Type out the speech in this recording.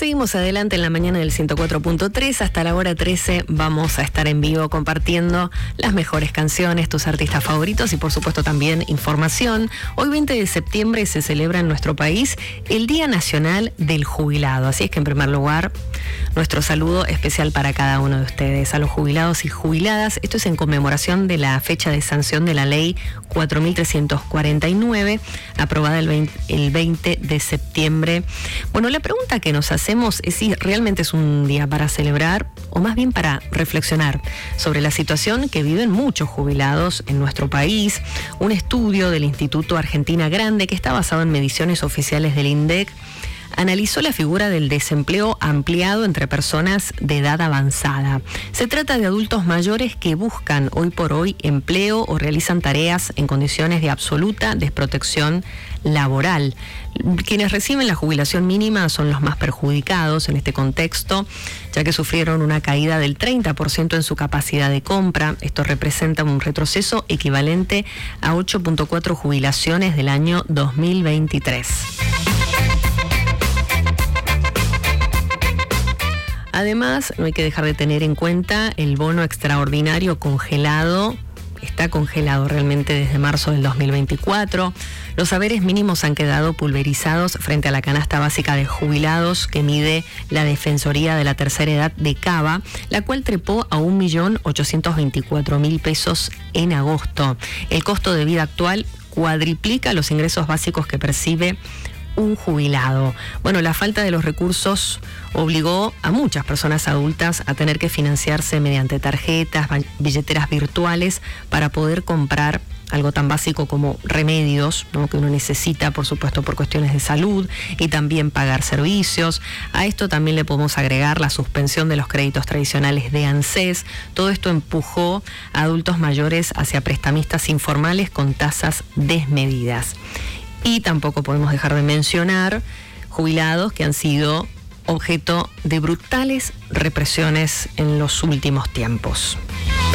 Seguimos adelante en la mañana del 104.3. Hasta la hora 13 vamos a estar en vivo compartiendo las mejores canciones, tus artistas favoritos y por supuesto también información. Hoy 20 de septiembre se celebra en nuestro país el Día Nacional del Jubilado. Así es que en primer lugar, nuestro saludo especial para cada uno de ustedes, a los jubilados y jubiladas. Esto es en conmemoración de la fecha de sanción de la ley 4.349, aprobada el 20 de septiembre. Bueno, la pregunta que nos hacemos es si realmente es un día para celebrar o más bien para reflexionar sobre la situación que viven muchos jubilados en nuestro país. Un estudio del Instituto Argentina Grande, que está basado en mediciones oficiales del INDEC, analizó la figura del desempleo ampliado entre personas de edad avanzada. Se trata de adultos mayores que buscan hoy por hoy empleo o realizan tareas en condiciones de absoluta desprotección laboral. Quienes reciben la jubilación mínima son los más perjudicados en este contexto, ya que sufrieron una caída del 30% en su capacidad de compra. Esto representa un retroceso equivalente a 8.4 jubilaciones del año 2023. Además, no hay que dejar de tener en cuenta el bono extraordinario congelado. Está congelado realmente desde marzo del 2024. Los saberes mínimos han quedado pulverizados frente a la canasta básica de jubilados que mide la Defensoría de la Tercera Edad de Cava, la cual trepó a 1.824.000 pesos en agosto. El costo de vida actual cuadriplica los ingresos básicos que percibe un jubilado. Bueno, la falta de los recursos obligó a muchas personas adultas a tener que financiarse mediante tarjetas, billeteras virtuales para poder comprar algo tan básico como remedios, ¿no?, que uno necesita, por supuesto, por cuestiones de salud, y también pagar servicios. A esto también le podemos agregar la suspensión de los créditos tradicionales de ANSES. Todo esto empujó a adultos mayores hacia prestamistas informales con tasas desmedidas. Y tampoco podemos dejar de mencionar jubilados que han sido objeto de brutales represiones en los últimos tiempos.